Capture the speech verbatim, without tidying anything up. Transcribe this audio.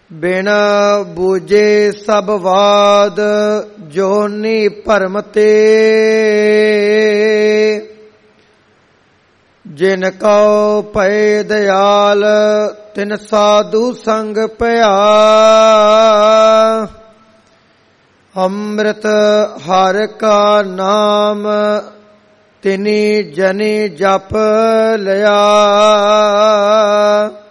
ਬਿਨ ਬੂਝੇ ਸਭ ਵਾਦ ਜੋਨੀ ਭਰਮ ਤੇ। ਜਿਨ ਕਉ ਭਏ ਦਇਆਲ ਤਿਨ ਸਾਧੂ ਸੰਗ ਭਇਆ। ਅੰਮ੍ਰਿਤ ਹਰਿ ਕਾ ਨਾਮ ਤਿਨੀ ਜਨੀ ਜਪ ਲਿਆ।